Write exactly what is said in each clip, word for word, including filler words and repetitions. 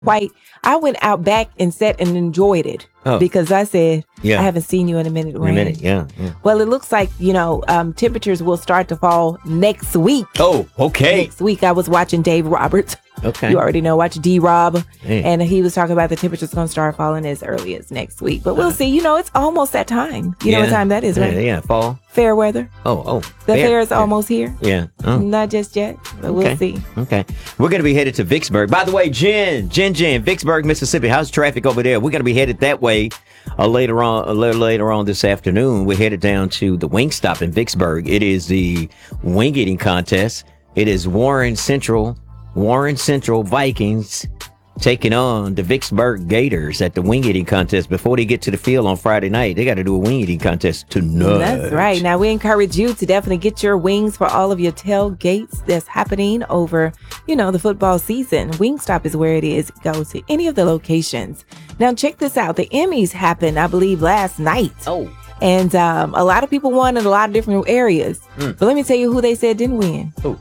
quite, I went out back and sat and enjoyed it oh. because I said, yeah. I haven't seen you in a minute. In a minute, yeah, yeah. Well, it looks like, you know, um, temperatures will start to fall next week. Oh, okay. Next week, I was watching Dave Roberts. Okay. You already know, watch D-Rob. Hey. And he was talking about the temperature's going to start falling as early as next week. But we'll uh, see. You know, it's almost that time. You yeah. know what time that is, right? Yeah, yeah, fall. Fair weather. Oh, oh. The fair, fair is fair. almost here. Yeah. Oh. Not just yet, but okay. we'll see. Okay. We're going to be headed to Vicksburg. By the way, Jen, Jen, Jen, Vicksburg, Mississippi. How's traffic over there? We're going to be headed that way uh, later on, a little later on this afternoon. We're headed down to the Wingstop in Vicksburg. It is the wing eating contest. It is Warren Central Warren Central Vikings taking on the Vicksburg Gators at the wing eating contest. Before they get to the field on Friday night, they got to do a wing eating contest tonight. That's right. Now, we encourage you to definitely get your wings for all of your tailgates that's happening over, you know, the football season. Wingstop is where it is. Go to any of the locations. Now, check this out. The Emmys happened, I believe, last night. Oh. And um, a lot of people won in a lot of different areas. Mm. But let me tell you who they said didn't win. Who?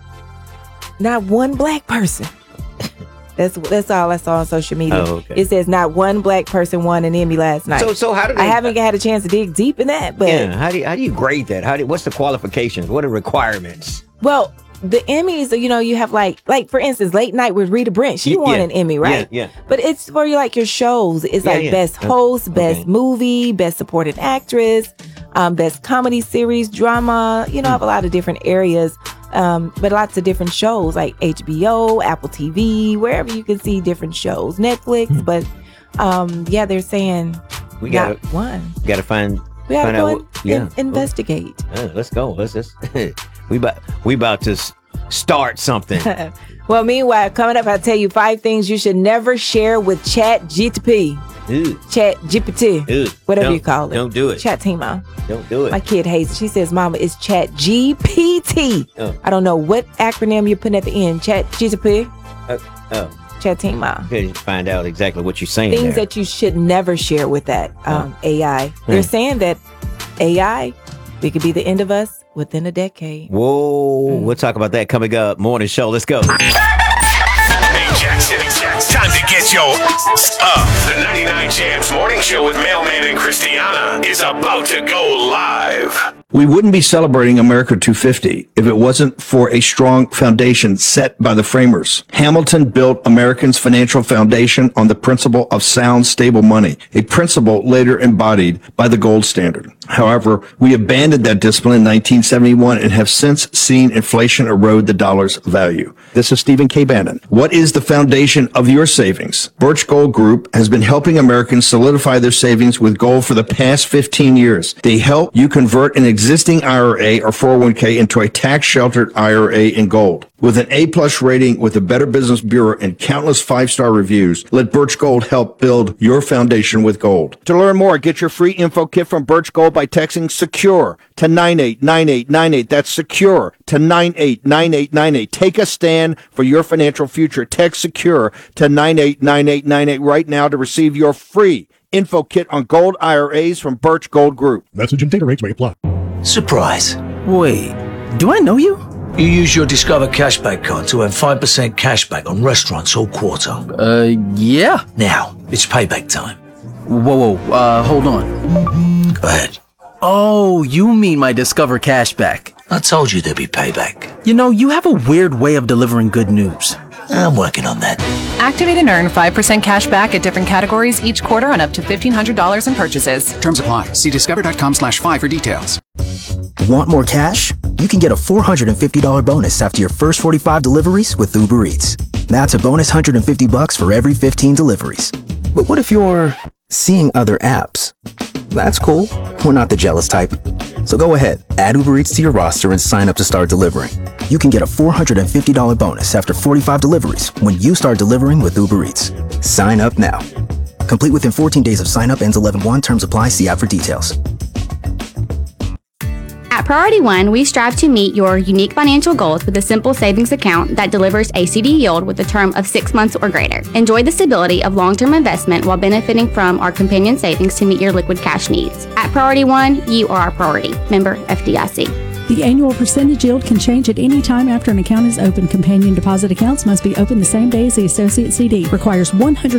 Not one black person. That's that's all I saw on social media. Oh, okay. It says not one black person won an Emmy last night. So, so how did they, I haven't had a chance to dig deep in that, but yeah, how do you, how do you grade that? How do what's the qualifications? What are the requirements? Well, the Emmys, you know, you have like like for instance, Late Night with Rita Brent. She yeah, won an Emmy, right? Yeah, yeah. But it's for you like your shows. It's yeah, like yeah. best host, best okay. movie, best supporting actress, um, best comedy series, drama. You know, mm. have a lot of different areas. Um, but lots of different shows like H B O, Apple T V, wherever you can see different shows, Netflix. Mm. But um, yeah, they're saying we got gotta, one. Got to find. We gotta find go out and what, yeah. investigate. Uh, let's go. Let's just we about we about to start something. Well, meanwhile, coming up, I'll tell you five things you should never share with Chat G P T. Ew. Chat G P T, Ew. whatever don't, you call it. Don't do it. Chat Tima. Don't do it. My kid hates it. She says, Mama, it's Chat G P T. Oh. I don't know what acronym you're putting at the end. Chat G P T. Uh, oh. Chat Tima. Okay, find out exactly what you're saying. Things there. that you should never share with that um, oh. A I. Hmm. They're saying that A I, it could be the end of us within a decade. Whoa. Mm. We'll talk about that coming up. Morning show. Let's go. Jackson, time to get your up. The ninety-nine Jams Morning Show with Mailman and Christiana is about to go live. We wouldn't be celebrating America two fifty if it wasn't for a strong foundation set by the framers. Hamilton built Americans' financial foundation on the principle of sound, stable money, a principle later embodied by the gold standard. However, we abandoned that discipline in nineteen seventy-one and have since seen inflation erode the dollar's value. This is Stephen K. Bannon. What is the foundation of your savings? Birch Gold Group has been helping Americans solidify their savings with gold for the past fifteen years. They help you convert an existing I R A or four oh one k into a tax-sheltered I R A in gold. With an A-plus rating with the Better Business Bureau and countless five-star reviews, let Birch Gold help build your foundation with gold. To learn more, get your free info kit from Birch Gold by texting SECURE to nine eight nine eight nine eight. That's SECURE to nine eight nine eight nine eight. Take a stand for your financial future. Text SECURE to nine eight nine eight nine eight right now to receive your free info kit on gold I R As from Birch Gold Group. Message and data rates may apply. Surprise. Wait, do I know you? You use your Discover Cashback card to earn five percent cashback on restaurants all quarter. Uh, yeah. Now, it's payback time. Whoa, whoa, uh, hold on. Go ahead. Oh, you mean my Discover Cashback. I told you there'd be payback. You know, you have a weird way of delivering good news. I'm working on that. Activate and earn five percent cash back at different categories each quarter on up to fifteen hundred dollars in purchases. Terms apply. See discover.com slash five for details. Want more cash? You can get a four hundred fifty dollars bonus after your first forty-five deliveries with Uber Eats. That's a bonus one hundred fifty bucks for every fifteen deliveries. But what if you're seeing other apps? That's cool. We're not the jealous type. So go ahead, add Uber Eats to your roster and sign up to start delivering. You can get a four hundred fifty dollars bonus after forty-five deliveries when you start delivering with Uber Eats. Sign up now. Complete within fourteen days of sign up, ends eleven one. Terms apply. See app for details. At Priority One, we strive to meet your unique financial goals with a simple savings account that delivers a C D yield with a term of six months or greater. Enjoy the stability of long-term investment while benefiting from our companion savings to meet your liquid cash needs. At Priority One, you are our priority. Member F D I C. The annual percentage yield can change at any time after an account is opened. Companion deposit accounts must be opened the same day as the associate C D. Requires one hundred